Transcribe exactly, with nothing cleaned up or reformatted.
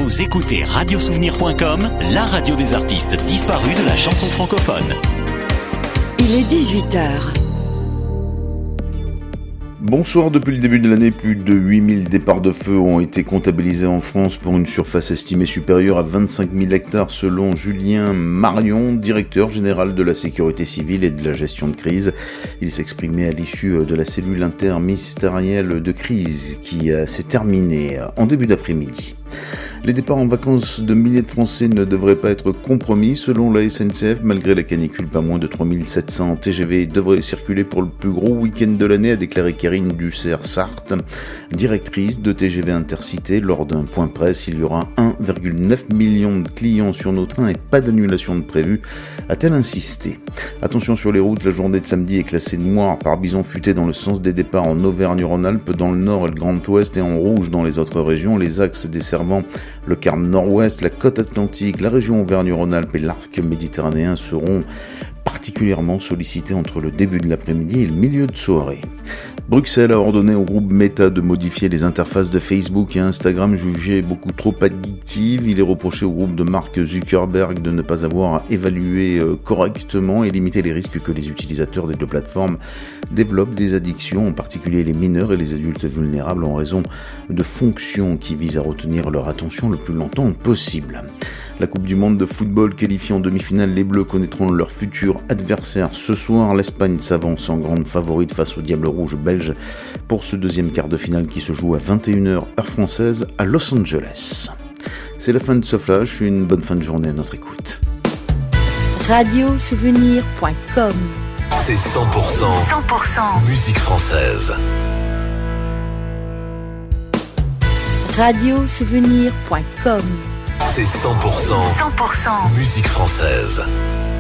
Vous écoutez radio souvenir point com, la radio des artistes disparus de la chanson francophone. Il est dix-huit heures. Bonsoir, depuis le début de l'année, plus de huit mille départs de feu ont été comptabilisés en France pour une surface estimée supérieure à vingt-cinq mille hectares selon Julien Marion, directeur général de la sécurité civile et de la gestion de crise. Il s'exprimait à l'issue de la cellule interministérielle de crise qui s'est terminée en début d'après-midi. Les départs en vacances de milliers de Français ne devraient pas être compromis. Selon la S N C F, malgré la canicule, pas moins de trois mille sept cents T G V devraient circuler pour le plus gros week-end de l'année, a déclaré Karine Ducer-Sarthe, directrice de T G V Intercité. Lors d'un point presse, il y aura un virgule neuf million de clients sur nos trains et pas d'annulation de prévu, a-t-elle insisté. Attention sur les routes, la journée de samedi est classée noire par bison futé dans le sens des départs en Auvergne-Rhône-Alpes, dans le nord et le Grand Ouest, et en rouge dans les autres régions. Les axes desservant le quart nord-ouest, la côte atlantique, la région Auvergne-Rhône-Alpes et l'arc méditerranéen seront particulièrement sollicités entre le début de l'après-midi et le milieu de soirée. Bruxelles a ordonné au groupe Meta de modifier les interfaces de Facebook et Instagram jugées beaucoup trop addictives. Il est reproché au groupe de Mark Zuckerberg de ne pas avoir évalué correctement et limité les risques que les utilisateurs des deux plateformes développent des addictions, en particulier les mineurs et les adultes vulnérables, en raison de fonctions qui visent à retenir leur attention le plus longtemps possible. La Coupe du Monde de football qualifiée en demi-finale, les Bleus connaîtront leur futur adversaire ce soir. L'Espagne s'avance en grande favorite face aux Diables Rouges belges pour ce deuxième quart de finale qui se joue à vingt et une heures heure française à Los Angeles. C'est la fin de ce flash, une bonne fin de journée à notre écoute. radio souvenir point com. C'est cent pour cent, cent pour cent musique française. radio souvenir point com. C'est cent pour cent, cent pour cent musique française.